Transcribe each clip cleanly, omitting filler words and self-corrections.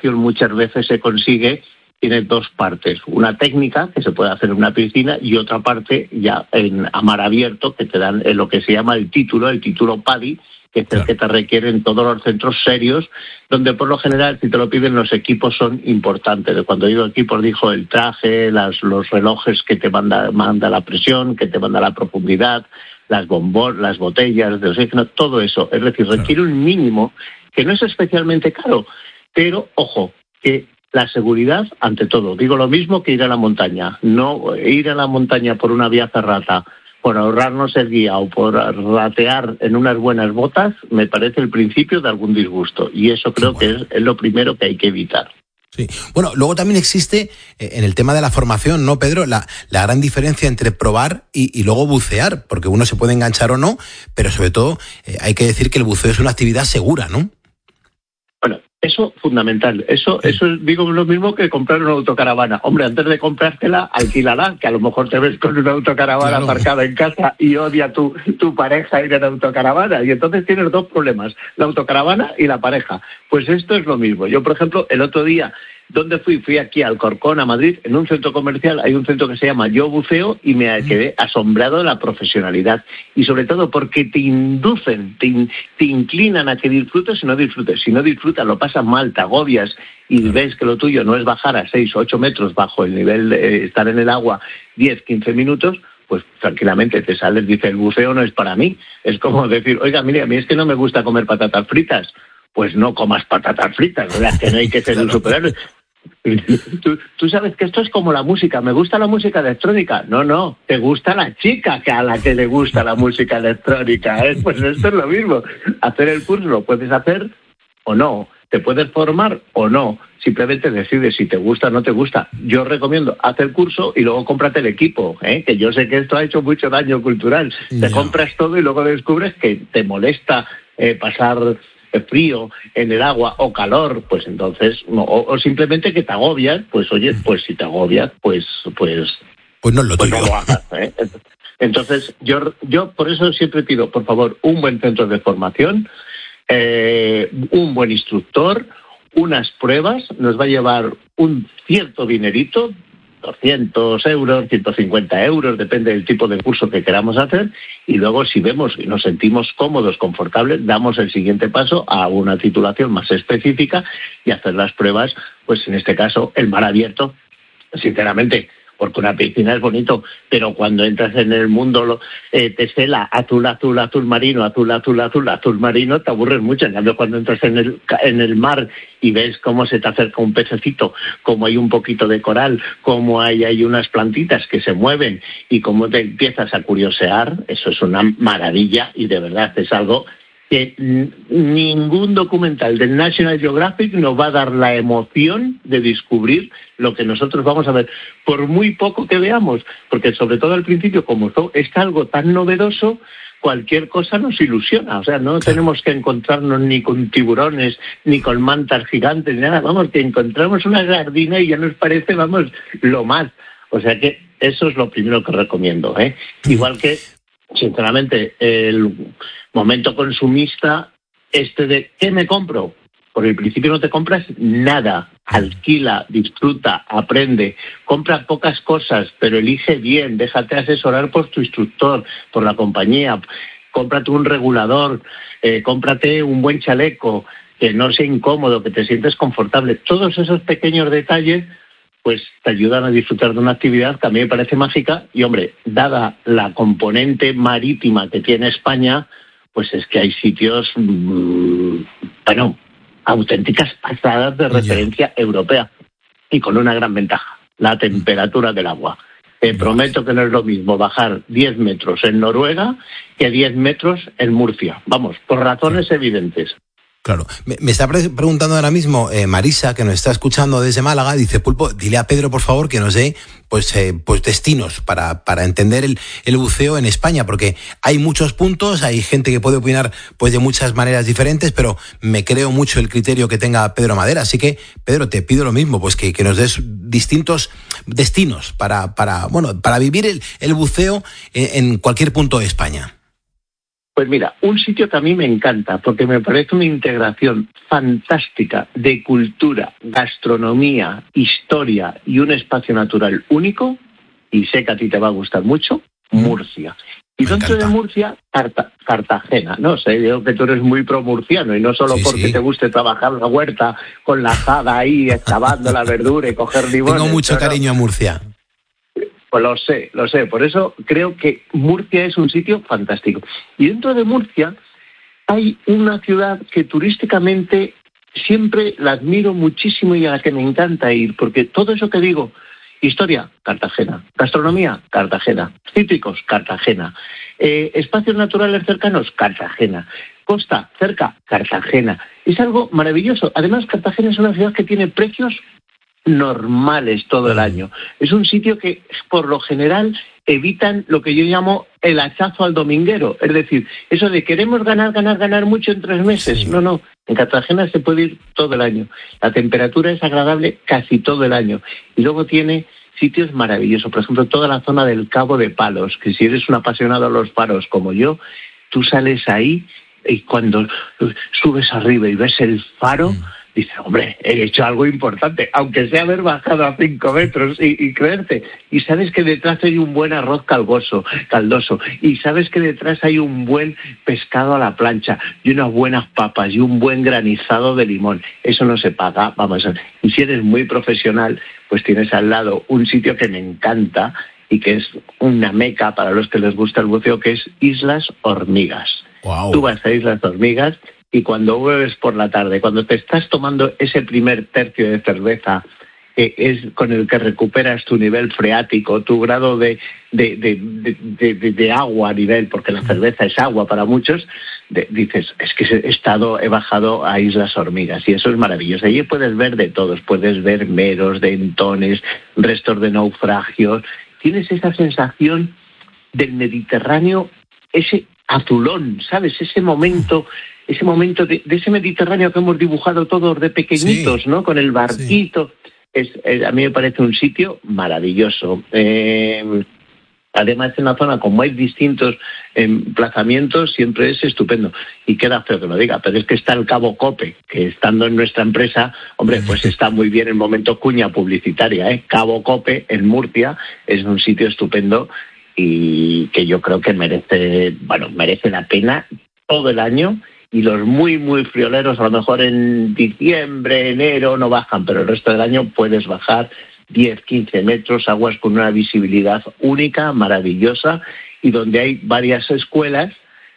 natación muchas veces se consigue, tiene dos partes. Una técnica, que se puede hacer en una piscina, y otra parte ya a mar abierto, que te dan lo que se llama el título PADI, que es el que te requieren todos los centros serios, donde por lo general, si te lo piden, los equipos son importantes. Cuando digo equipos, digo el traje, los relojes que te manda la presión, que te manda la profundidad, las botellas de oxígeno, todo eso. Es decir, requiere un mínimo que no es especialmente caro, pero, ojo, que la seguridad ante todo. Digo lo mismo que ir a la montaña. No ir a la montaña por una vía ferrata, por ahorrarnos el guía o por ratear en unas buenas botas, me parece el principio de algún disgusto. Y eso creo que es lo primero que hay que evitar. Sí. Bueno, luego también existe en el tema de la formación, ¿no, Pedro? La gran diferencia entre probar y luego bucear, porque uno se puede enganchar o no, pero sobre todo hay que decir que el buceo es una actividad segura, ¿no? Bueno, eso fundamental. Eso digo lo mismo que comprar una autocaravana. Hombre, antes de comprártela, alquílala, que a lo mejor te ves con una autocaravana aparcada en casa y odia tu pareja ir en autocaravana. Y entonces tienes dos problemas, la autocaravana y la pareja. Pues esto es lo mismo. Yo, por ejemplo, el otro día, ¿dónde fui? Fui aquí a Alcorcón, a Madrid, en un centro comercial. Hay un centro que se llama Yo Buceo y me quedé asombrado de la profesionalidad. Y sobre todo porque te inducen, te inclinan a que disfrutes y no disfrutes. Si no disfrutas, lo pasas mal, te agobias y ves que lo tuyo no es bajar a 6 o 8 metros bajo el nivel de estar en el agua 10, 15 minutos, pues tranquilamente te sales, dice, el buceo no es para mí. Es como decir, oiga, mire, a mí es que no me gusta comer patatas fritas. Pues no comas patatas fritas, ¿verdad? Que no hay que ser un superhéroe. Tú sabes que esto es como la música. ¿Me gusta la música electrónica? No, te gusta la chica a la que le gusta la música electrónica, ¿eh? Pues esto es lo mismo. Hacer el curso lo puedes hacer o no. Te puedes formar o no. Simplemente decides si te gusta o no te gusta. Yo recomiendo, haz el curso y luego cómprate el equipo, ¿eh? Que yo sé que esto ha hecho mucho daño cultural. Te compras todo y luego descubres que te molesta pasar frío en el agua o calor, pues entonces, no, o simplemente que te agobias, pues oye, pues si te agobias, pues no lo tuyo. No lo hagas, ¿eh? Entonces, yo por eso siempre pido, por favor, un buen centro de formación, un buen instructor, unas pruebas, nos va a llevar un cierto dinerito, 200 euros, 150 euros, depende del tipo de curso que queramos hacer, y luego si vemos y nos sentimos cómodos, confortables, damos el siguiente paso a una titulación más específica y hacer las pruebas, pues en este caso el mar abierto, sinceramente, porque una piscina es bonito, pero cuando entras en el mundo te cela azul marino, azul marino, te aburres mucho. En cambio, cuando entras en el mar y ves cómo se te acerca un pececito, cómo hay un poquito de coral, cómo hay unas plantitas que se mueven y cómo te empiezas a curiosear, eso es una maravilla y de verdad es algo que ningún documental del National Geographic nos va a dar la emoción de descubrir lo que nosotros vamos a ver, por muy poco que veamos, porque sobre todo al principio, como es algo tan novedoso, cualquier cosa nos ilusiona. O sea, no tenemos que encontrarnos ni con tiburones, ni con mantas gigantes, ni nada. Vamos, que encontramos una sardina y ya nos parece, vamos, lo más. O sea que eso es lo primero que recomiendo, ¿eh? Igual que, sinceramente, el momento consumista de ¿qué me compro? Por el principio no te compras nada. Alquila, disfruta, aprende, compra pocas cosas, pero elige bien, déjate asesorar por tu instructor, por la compañía, cómprate un regulador, cómprate un buen chaleco, que no sea incómodo, que te sientes confortable. Todos esos pequeños detalles pues te ayudan a disfrutar de una actividad que a mí me parece mágica y, hombre, dada la componente marítima que tiene España, pues es que hay sitios, auténticas pasadas de referencia europea y con una gran ventaja, la temperatura del agua. Te prometo que no es lo mismo bajar 10 metros en Noruega que 10 metros en Murcia. Vamos, por razones evidentes. Claro. Me está preguntando ahora mismo Marisa, que nos está escuchando desde Málaga, dice, Pulpo, dile a Pedro, por favor, que nos dé pues destinos para entender el buceo en España, porque hay muchos puntos, hay gente que puede opinar pues de muchas maneras diferentes, pero me creo mucho el criterio que tenga Pedro Madera. Así que, Pedro, te pido lo mismo, pues que nos des distintos destinos para vivir el buceo en cualquier punto de España. Pues mira, un sitio que a mí me encanta, porque me parece una integración fantástica de cultura, gastronomía, historia y un espacio natural único, y sé que a ti te va a gustar mucho, Murcia. Y dentro de Murcia, Cartagena. No sé, yo que tú eres muy pro-murciano, y no solo porque te guste trabajar la huerta con la azada ahí, excavando la verdura y coger limones. Tengo mucho cariño a Murcia. Pues lo sé. Por eso creo que Murcia es un sitio fantástico. Y dentro de Murcia hay una ciudad que turísticamente siempre la admiro muchísimo y a la que me encanta ir, porque todo eso que digo, historia, Cartagena, gastronomía, Cartagena, cítricos, Cartagena, espacios naturales cercanos, Cartagena, costa, cerca, Cartagena. Es algo maravilloso. Además, Cartagena es una ciudad que tiene precios normales todo el año. Es un sitio que, por lo general, evitan lo que yo llamo el hachazo al dominguero. Es decir, eso de queremos ganar mucho en 3 meses. Sí. No. En Cartagena se puede ir todo el año. La temperatura es agradable casi todo el año. Y luego tiene sitios maravillosos. Por ejemplo, toda la zona del Cabo de Palos, que si eres un apasionado a los faros como yo, tú sales ahí y cuando subes arriba y ves el faro, dices, hombre, he hecho algo importante, aunque sea haber bajado a 5 metros y creerte. Y sabes que detrás hay un buen arroz caldoso, y sabes que detrás hay un buen pescado a la plancha, y unas buenas papas, y un buen granizado de limón. Eso no se paga, vamos. Y si eres muy profesional, pues tienes al lado un sitio que me encanta y que es una meca para los que les gusta el buceo, que es Islas Hormigas. Wow. Tú vas a Islas Hormigas y cuando bebes por la tarde, cuando te estás tomando ese primer tercio de cerveza, que es con el que recuperas tu nivel freático, tu grado de agua a nivel, porque la cerveza es agua para muchos, dices, es que he bajado a Islas Hormigas, y eso es maravilloso. Allí puedes ver de todos, puedes ver meros, dentones, restos de naufragios. Tienes esa sensación del Mediterráneo, ese azulón, ¿sabes? Ese momento de ese Mediterráneo que hemos dibujado todos de pequeñitos, sí, ¿no? Con el barquito. Sí. A mí me parece un sitio maravilloso. Además, en la zona, como hay distintos emplazamientos, siempre es estupendo. Y queda feo que lo diga, pero es que está el Cabo Cope, que estando en nuestra empresa, hombre, pues está muy bien el momento cuña publicitaria, ¿eh? Cabo Cope, en Murcia, es un sitio estupendo y que yo creo que merece la pena todo el año. Y los muy, muy frioleros, a lo mejor en diciembre, enero no bajan, pero el resto del año puedes bajar 10, 15 metros, aguas con una visibilidad única, maravillosa, y donde hay varias escuelas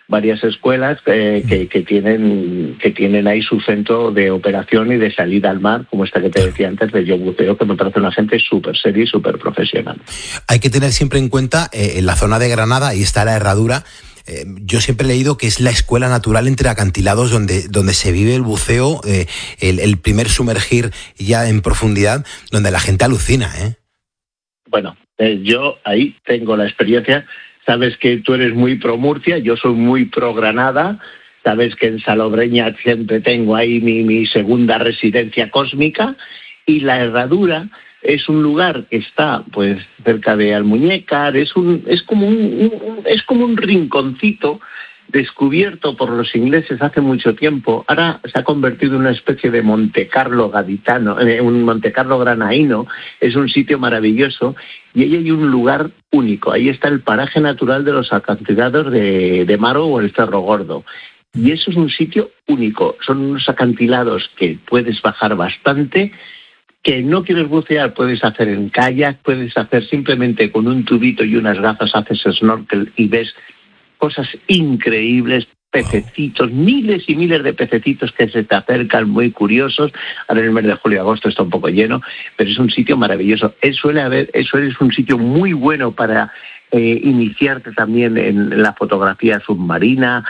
que tienen ahí su centro de operación y de salida al mar, como esta que te decía antes de Yo Buceo, que me parece una gente súper seria y súper profesional. Hay que tener siempre en cuenta, en la zona de Granada, ahí está la Herradura. Yo siempre he leído que es la escuela natural entre acantilados donde se vive el buceo, el primer sumergir ya en profundidad, donde la gente alucina, ¿eh? Bueno, yo ahí tengo la experiencia. Sabes que tú eres muy pro Murcia, yo soy muy pro Granada. Sabes que en Salobreña siempre tengo ahí mi segunda residencia cósmica, y la Herradura es un lugar que está pues cerca de Almuñécar, es como un rinconcito descubierto por los ingleses hace mucho tiempo. Ahora se ha convertido en una especie de Montecarlo gaditano, un Montecarlo granaíno. Es un sitio maravilloso y ahí hay un lugar único. Ahí está el paraje natural de los acantilados de Maro o el Cerro Gordo. Y eso es un sitio único. Son unos acantilados que puedes bajar bastante. Que no quieres bucear, puedes hacer en kayak, puedes hacer simplemente con un tubito y unas gafas, haces snorkel y ves cosas increíbles, pececitos, miles y miles de pececitos que se te acercan muy curiosos. Ahora en el mes de julio y agosto está un poco lleno, pero es un sitio maravilloso. Eso es un sitio muy bueno para iniciarte también en la fotografía submarina.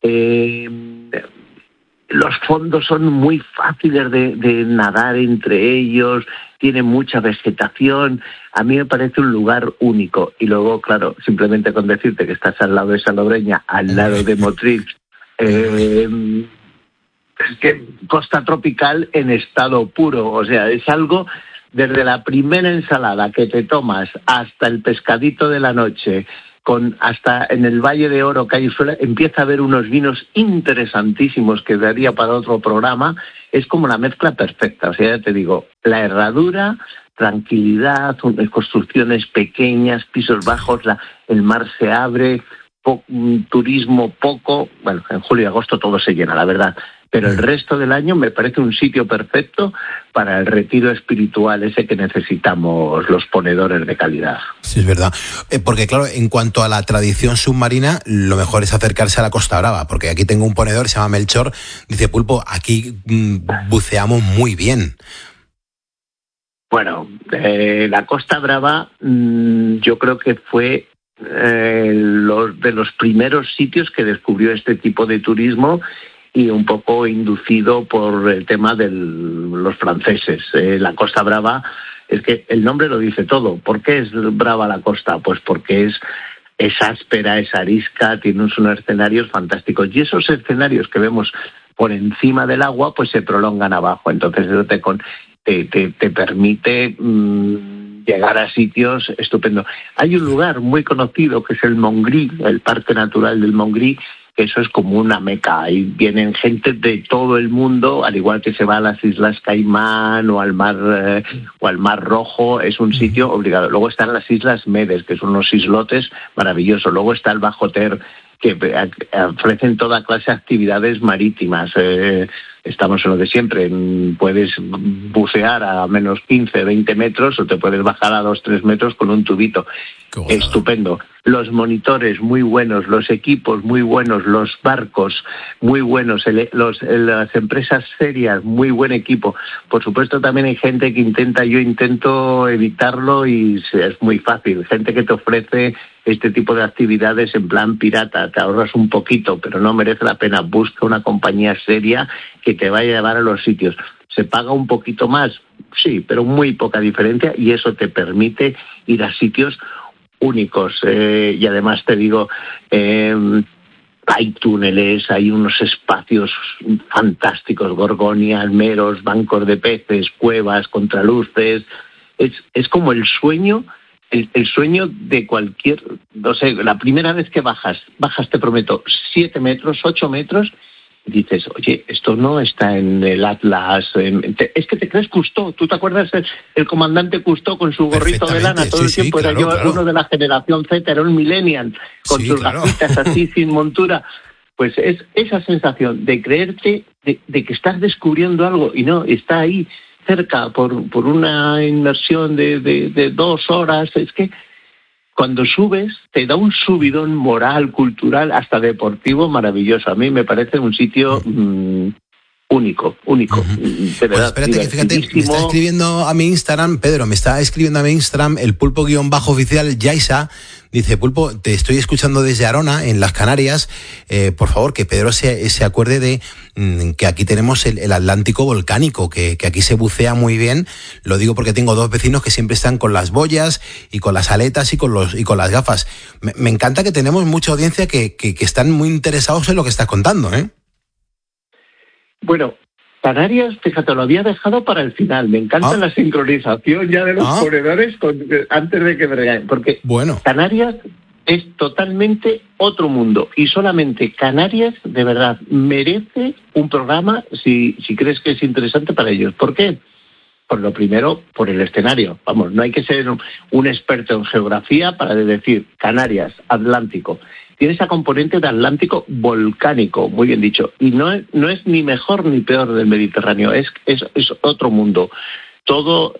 Los fondos son muy fáciles de nadar entre ellos, tienen mucha vegetación. A mí me parece un lugar único. Y luego, claro, simplemente con decirte que estás al lado de Salobreña, al lado de Motril, es que costa tropical en estado puro. O sea, es algo, desde la primera ensalada que te tomas hasta el pescadito de la noche, hasta en el Valle de Oro, Callezuela, empieza a haber unos vinos interesantísimos que daría para otro programa. Es como la mezcla perfecta. O sea, ya te digo, la herradura, tranquilidad, construcciones pequeñas, pisos bajos, el mar se abre, turismo poco. Bueno, en julio y agosto todo se llena, la verdad. Pero el resto del año me parece un sitio perfecto para el retiro espiritual ese que necesitamos los ponedores de calidad. Sí, es verdad. Porque claro, en cuanto a la tradición submarina, lo mejor es acercarse a la Costa Brava, porque aquí tengo un ponedor, se llama Melchor, dice, Pulpo, aquí buceamos muy bien. Bueno, la Costa Brava yo creo que fue de los primeros sitios que descubrió este tipo de turismo, y un poco inducido por el tema de los franceses. La Costa Brava, es que el nombre lo dice todo. ¿Por qué es brava la costa? Pues porque es áspera, es arisca, tiene unos escenarios fantásticos. Y esos escenarios que vemos por encima del agua, pues se prolongan abajo. Entonces eso te permite llegar a sitios estupendos. Hay un lugar muy conocido que es el Montgrí, el Parque Natural del Montgrí, que eso es como una meca. Ahí vienen gente de todo el mundo, al igual que se va a las Islas Caimán o al Mar Rojo, es un sitio obligado. Luego están las Islas Medes, que son unos islotes maravillosos. Luego está el Bajo Ter, que ofrecen toda clase de actividades marítimas. Estamos en lo de siempre. Puedes bucear a menos 15, 20 metros o te puedes bajar a 2, 3 metros con un tubito. Bueno. Estupendo. Los monitores muy buenos, los equipos muy buenos, los barcos muy buenos, las empresas serias, muy buen equipo. Por supuesto también hay gente que yo intento evitarlo y es muy fácil. Gente que te ofrece este tipo de actividades en plan pirata, te ahorras un poquito, pero no merece la pena. Busca una compañía seria que te vaya a llevar a los sitios. ¿Se paga un poquito más? Sí, pero muy poca diferencia, y eso te permite ir a sitios únicos. Y además te digo, hay túneles, hay unos espacios fantásticos, gorgonias, meros, bancos de peces, cuevas, contraluces. Es como el sueño. El sueño de cualquier, no sé, la primera vez que bajas, te prometo, 7 metros, 8 metros, y dices, oye, esto no está en el Atlas, es que te crees Cousteau. ¿Tú te acuerdas el comandante Cousteau con su gorrito de lana todo el tiempo? Claro, era claro. Uno de la generación Z, era un millennial, con sus gafitas así, sin montura. Pues es esa sensación de creerte, de que estás descubriendo algo, y no, está ahí, cerca, por una inmersión de 2 horas. Es que cuando subes te da un subidón moral, cultural, hasta deportivo maravilloso. A mí me parece un sitio único. De verdad, pues espérate, que fíjate, me está escribiendo a mi Instagram, Pedro, el pulpo_oficial Yaisa. Dice, Pulpo, te estoy escuchando desde Arona, en las Canarias. Por favor, que Pedro se acuerde de que aquí tenemos el Atlántico volcánico, que aquí se bucea muy bien. Lo digo porque tengo 2 vecinos que siempre están con las boyas y con las aletas y con las gafas. Me encanta que tenemos mucha audiencia que están muy interesados en lo que estás contando, ¿eh? Bueno, Canarias, fíjate, lo había dejado para el final. Me encanta la sincronización ya de los ponedores antes de que breguen, porque Canarias es totalmente otro mundo, y solamente Canarias, de verdad, merece un programa si crees que es interesante para ellos. ¿Por qué? Por lo primero, por el escenario. Vamos, no hay que ser un experto en geografía para decir Canarias, Atlántico. Tiene esa componente de Atlántico volcánico, muy bien dicho, y no es ni mejor ni peor del Mediterráneo, es otro mundo. Todos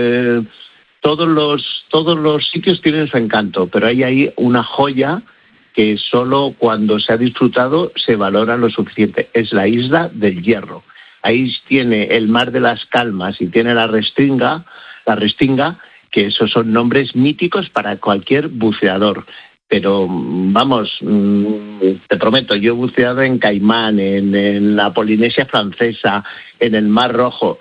los sitios tienen su encanto, pero hay ahí una joya que solo cuando se ha disfrutado se valora lo suficiente. Es la Isla del Hierro. Ahí tiene el Mar de las Calmas y tiene la Restinga, que esos son nombres míticos para cualquier buceador. Pero vamos, te prometo, yo he buceado en Caimán, en la Polinesia Francesa, en el Mar Rojo.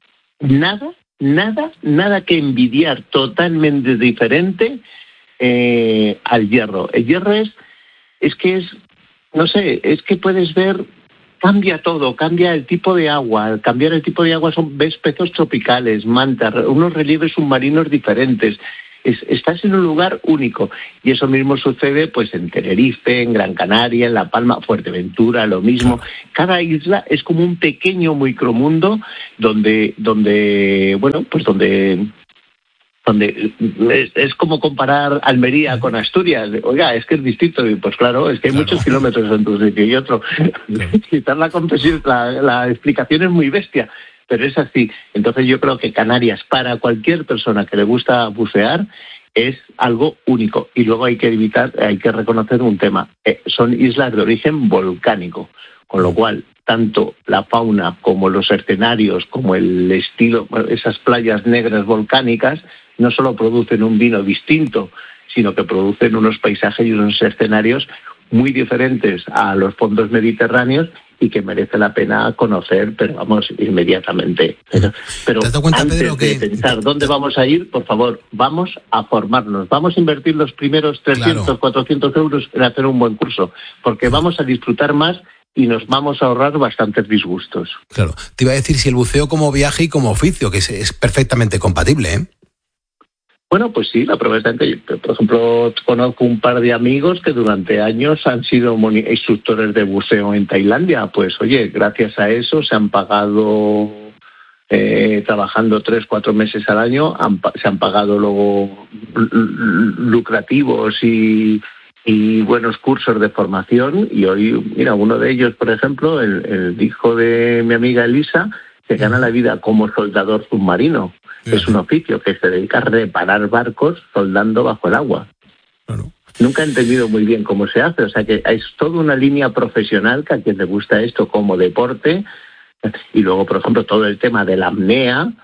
Nada que envidiar, totalmente diferente al Hierro. El Hierro es que puedes ver, cambia todo, cambia el tipo de agua. Al cambiar el tipo de agua ves pezos tropicales, mantas, unos relieves submarinos diferentes. estás en un lugar único. Y eso mismo sucede pues en Tenerife, en Gran Canaria, en La Palma, Fuerteventura, lo mismo. Cada isla es como un pequeño micromundo donde es como comparar Almería con Asturias. Oiga, es que es distinto. Y pues claro, es que hay muchos kilómetros entre un sitio y otro. Quizás la explicación es muy bestia, pero es así. Entonces yo creo que Canarias, para cualquier persona que le gusta bucear, es algo único. Y luego hay que reconocer un tema. Son islas de origen volcánico, con lo cual tanto la fauna como los escenarios, como el estilo, esas playas negras volcánicas, no solo producen un vino distinto, sino que producen unos paisajes y unos escenarios muy diferentes a los fondos mediterráneos y que merece la pena conocer, pero vamos, inmediatamente. Pero antes Pedro, de pensar dónde vamos a ir, por favor, vamos a formarnos. Vamos a invertir los primeros 300, 400 euros en hacer un buen curso, porque vamos a disfrutar más y nos vamos a ahorrar bastantes disgustos. Claro. Te iba a decir si el buceo como viaje y como oficio, que es perfectamente compatible, ¿eh? Bueno, pues sí, la prueba está que, por ejemplo, conozco un par de amigos que durante años han sido instructores de buceo en Tailandia. Pues oye, gracias a eso se han pagado, trabajando 3-4 meses al año, se han pagado luego lucrativos y buenos cursos de formación. Y hoy, mira, uno de ellos, por ejemplo, el hijo de mi amiga Elisa, que gana la vida como soldador submarino. Es un oficio que se dedica a reparar barcos soldando bajo el agua. Claro. Nunca he entendido muy bien cómo se hace, o sea que es toda una línea profesional que a quien le gusta esto como deporte. Y luego, por ejemplo, todo el tema de la apnea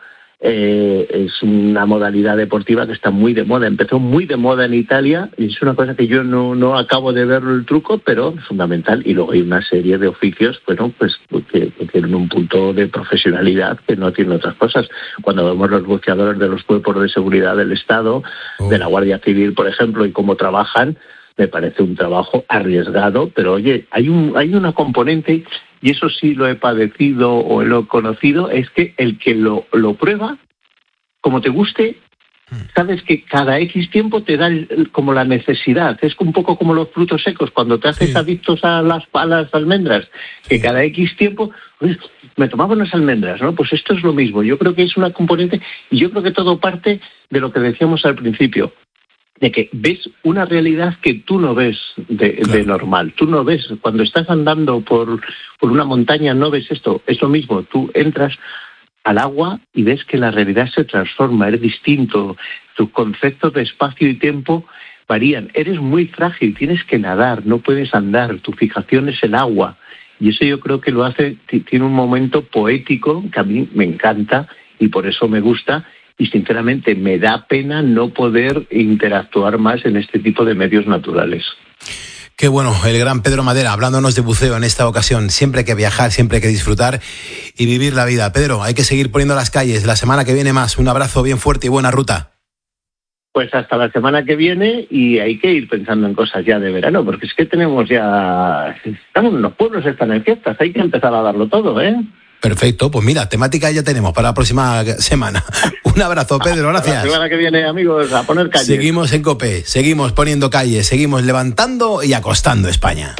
es una modalidad deportiva que está muy de moda. Empezó muy de moda en Italia y es una cosa que yo no acabo de ver el truco, pero es fundamental. Y luego hay una serie de oficios, bueno, pues que tienen un punto de profesionalidad que no tienen otras cosas. Cuando vemos los buceadores de los cuerpos de seguridad del Estado, de la Guardia Civil, por ejemplo, y cómo trabajan, me parece un trabajo arriesgado, pero oye, hay una componente, y eso sí lo he padecido o lo he conocido, es que el que lo prueba, como te guste, sabes que cada X tiempo te da como la necesidad. Es un poco como los frutos secos, cuando te haces adictos a las almendras, que cada X tiempo, me tomaba unas almendras, ¿no? Pues esto es lo mismo. Yo creo que es una componente, y yo creo que todo parte de lo que decíamos al principio, de que ves una realidad que tú no ves de normal. Tú no ves, cuando estás andando por una montaña, no ves esto. Es lo mismo, tú entras al agua y ves que la realidad se transforma, es distinto. Tus conceptos de espacio y tiempo varían. Eres muy frágil, tienes que nadar, no puedes andar. Tu fijación es el agua. Y eso yo creo que lo hace, tiene un momento poético que a mí me encanta y por eso me gusta. Y sinceramente me da pena no poder interactuar más en este tipo de medios naturales. Qué bueno, el gran Pedro Madera, hablándonos de buceo en esta ocasión. Siempre hay que viajar, siempre hay que disfrutar y vivir la vida. Pedro, hay que seguir poniendo las calles. La semana que viene más. Un abrazo bien fuerte y buena ruta. Pues hasta la semana que viene, y hay que ir pensando en cosas ya de verano, porque es que tenemos ya... los pueblos están en fiestas, hay que empezar a darlo todo, ¿eh? Perfecto, pues mira, temática ya tenemos para la próxima semana. Un abrazo, Pedro, gracias. La semana que viene, amigos, a poner calles. Seguimos en COPE, seguimos poniendo calles, seguimos levantando y acostando España.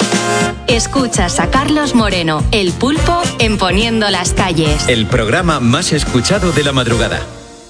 Escuchas a Carlos Moreno, el pulpo, en Poniendo las Calles. El programa más escuchado de la madrugada.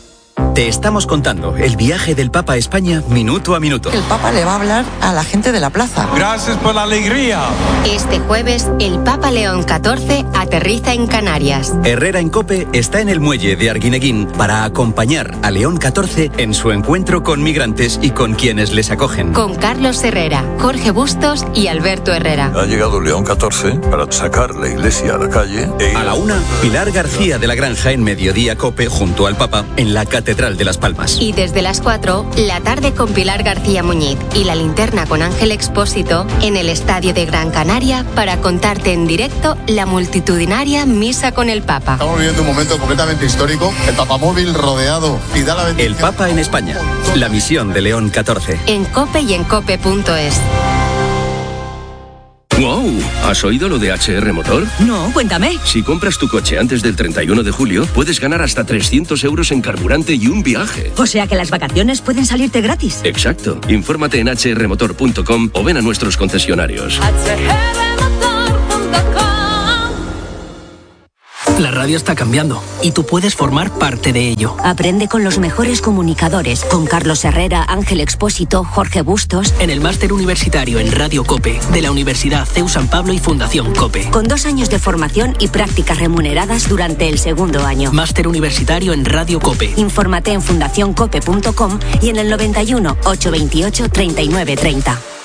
Te estamos contando el viaje del Papa a España minuto a minuto. El Papa le va a hablar a la gente de la plaza. Gracias por la alegría. Este jueves, el Papa León XIV aterriza en Canarias. Herrera en COPE está en el muelle de Arguineguín para acompañar a León XIV en su encuentro con migrantes y con quienes les acogen. Con Carlos Herrera, Jorge Bustos y Alberto Herrera. Ha llegado León XIV para sacar la iglesia a la calle. A la 1, Pilar García de la Granja en Mediodía COPE junto al Papa en la Catedral de Las Palmas. Y desde las 4, la tarde con Pilar García Muñiz y la linterna con Ángel Expósito en el Estadio de Gran Canaria para contarte en directo la multitudinaria misa con el Papa. Estamos viviendo un momento completamente histórico, el papamóvil rodeado y da la bendición. El Papa en España, la misión de León XIV. En COPE y en COPE.es. ¡Wow! ¿Has oído lo de HR Motor? No, cuéntame. Si compras tu coche antes del 31 de julio, puedes ganar hasta 300 euros en carburante y un viaje. O sea que las vacaciones pueden salirte gratis. Exacto. Infórmate en hrmotor.com o ven a nuestros concesionarios. La radio está cambiando y tú puedes formar parte de ello. Aprende con los mejores comunicadores, con Carlos Herrera, Ángel Expósito, Jorge Bustos. En el máster universitario en Radio COPE de la Universidad CEU San Pablo y Fundación COPE. Con 2 años de formación y prácticas remuneradas durante el segundo año. Máster universitario en Radio COPE. Infórmate en fundacioncope.com y en el 91 828 39 30.